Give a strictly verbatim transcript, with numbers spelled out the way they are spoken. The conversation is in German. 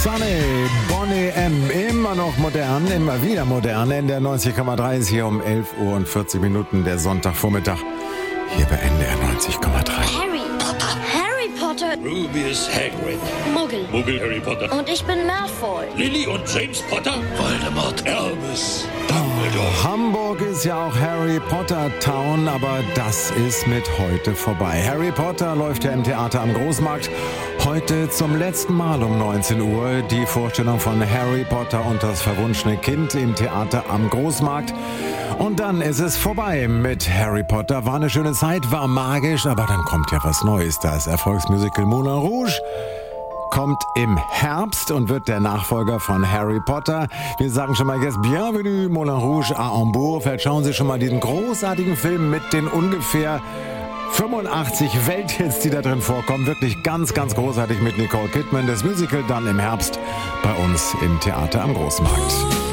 Sunny, Bonnie M. Immer noch modern, immer wieder modern. In der neunzig Komma drei ist hier um elf Uhr und vierzig Minuten der Sonntagvormittag. Hier bei N D R neunzig Komma drei. Harry Potter. Harry Potter. Rubius Hagrid. Muggel. Muggel Harry Potter. Und ich bin Malfoy. Lily und James Potter. Voldemort. Albus. Dumbledore. Hamburg ist ja auch Harry Potter Town, aber das ist mit heute vorbei. Harry Potter läuft ja im Theater am Großmarkt. Heute zum letzten Mal um neunzehn Uhr die Vorstellung von Harry Potter und das verwunschene Kind im Theater am Großmarkt. Und dann ist es vorbei mit Harry Potter. War eine schöne Zeit, war magisch, aber dann kommt ja was Neues. Das Erfolgsmusical Moulin Rouge kommt im Herbst und wird der Nachfolger von Harry Potter. Wir sagen schon mal jetzt Bienvenue Moulin Rouge à Hambourg. Vielleicht schauen Sie schon mal diesen großartigen Film mit den ungefähr fünfundachtzig Welthits, die da drin vorkommen. Wirklich ganz, ganz großartig mit Nicole Kidman. Das Musical dann im Herbst bei uns im Theater am Großmarkt.